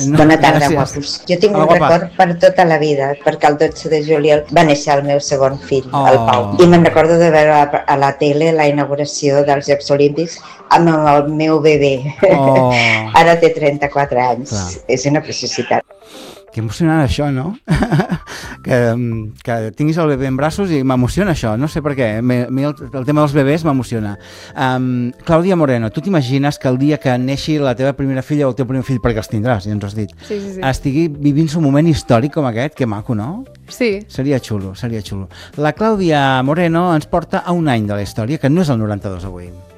Bona tarda, Gràcies. guapos. Jo tinc Hola, un guapa. record per tota la vida, perquè el 12 de juliol va néixer el meu segon fill, Oh. el Pau. I me'n recordo de veure a la tele la inauguració dels Jocs Olímpics amb el meu bebè. Oh. Ara té 34 anys. Clar. És una preciositat. Que emocionant això, no? que tinguis el bebè en braços i m'emociona això, no sé per què. A mi el tema dels bebès m'emociona. Clàudia Moreno, tu t'imagines que el dia que neixi la teva primera filla o el teu primer fill, perquè els tindràs, ja ens ho has dit, Sí, sí, sí. estigui vivint un moment històric com aquest? Que maco, no? Sí. Seria xulo, seria xulo. La Clàudia Moreno ens porta a un any de la història, que no és el 92 avui.